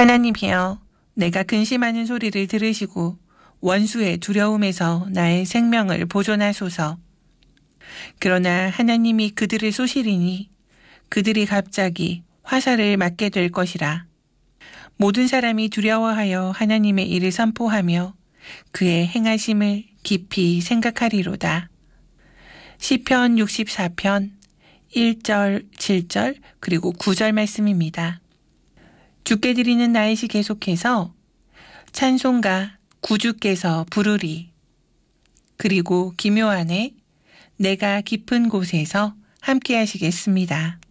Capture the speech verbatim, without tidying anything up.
하나님이여, 내가 근심하는 소리를 들으시고 원수의 두려움에서 나의 생명을 보존하소서. 그러나 하나님이 그들을 쏘시리니 그들이 갑자기 화살을 맞게 될 것이라. 모든 사람이 두려워하여 하나님의 일을 선포하며 그의 행하심을 깊이 생각하리로다. 시편 육십사 편 일 절, 칠 절 그리고 구 절 말씀입니다. 주께 드리는 나잇이 계속해서 찬송가 구주께서 부르리, 그리고 기묘한의 내가 깊은 곳에서 함께 하시겠습니다.